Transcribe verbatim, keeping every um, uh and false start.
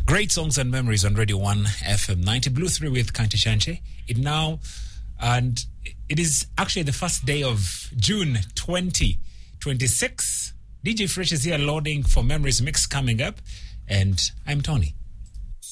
Great songs and memories on Radio one F M ninety Blue three with Kanti Shanche. It now, and it is actually the first day of June twenty twenty-six. D J Fresh is here loading for Memories Mix coming up, and I'm Tony.